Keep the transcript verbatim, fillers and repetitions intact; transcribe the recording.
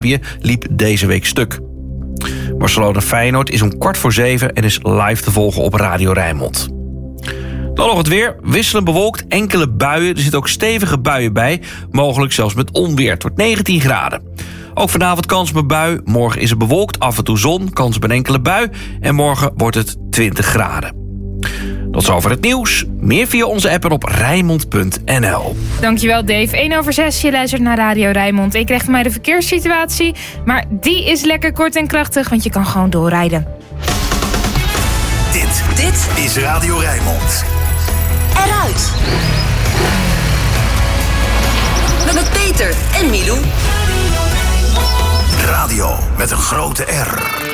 liep deze week stuk. Barcelona-Feyenoord is om kwart voor zeven en is live te volgen op Radio Rijnmond. Dan nog het weer. Wisselend bewolkt, enkele buien. Er zitten ook stevige buien bij. Mogelijk zelfs met onweer. Het wordt negentien graden. Ook vanavond kans op een bui. Morgen is het bewolkt, af en toe zon, kans op een enkele bui. En morgen wordt het twintig graden. Tot zover het nieuws. Meer via onze app en op Rijnmond punt n l. Dankjewel Dave. één over zes, je luistert naar Radio Rijnmond. Ik krijg van mij de verkeerssituatie. Maar die is lekker kort en krachtig, want je kan gewoon doorrijden. Dit, dit is Radio Rijnmond. Eruit. Met Peter en Milou. Radio met een grote R.